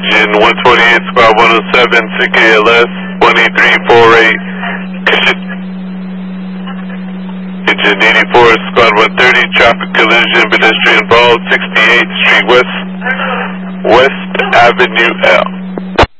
Engine 128, squad 107, CKLS 2348. Engine 84, squad 130, traffic collision, pedestrian involved, 68th Street West, West Avenue L.